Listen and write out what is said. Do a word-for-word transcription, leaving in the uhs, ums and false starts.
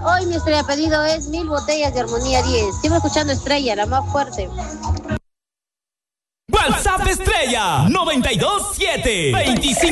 Hoy mi estrella pedido es mil botellas de Armonía diez. Sigo escuchando Estrella, la más fuerte. WhatsApp Estrella noventa y dos siete veinticinco.